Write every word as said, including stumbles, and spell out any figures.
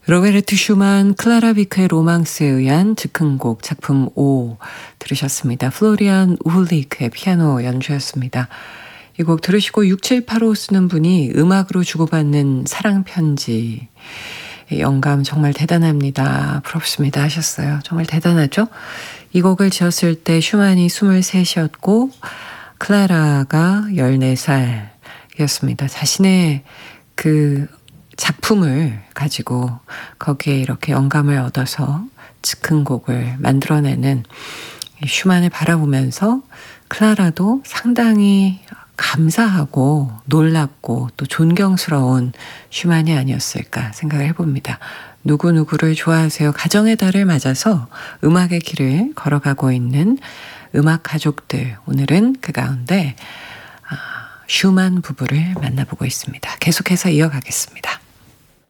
로베르트 슈만, 클라라 비크의 로망스에 의한 즉흥곡 작품 오 들으셨습니다. 플로리안 우훌리크의 피아노 연주였습니다. 이 곡 들으시고 육칠팔오 쓰는 분이 음악으로 주고받는 사랑편지. 영감 정말 대단합니다. 부럽습니다 하셨어요. 정말 대단하죠? 이 곡을 지었을 때 슈만이 스물셋이었고 클라라가 열네 살이었습니다. 자신의 그 작품을 가지고 거기에 이렇게 영감을 얻어서 즉흥곡을 만들어내는 슈만을 바라보면서 클라라도 상당히 감사하고 놀랍고 또 존경스러운 슈만이 아니었을까 생각을 해봅니다. 누구누구를 좋아하세요. 가정의 달을 맞아서 음악의 길을 걸어가고 있는 음악 가족들. 오늘은 그 가운데 슈만 부부를 만나보고 있습니다. 계속해서 이어가겠습니다.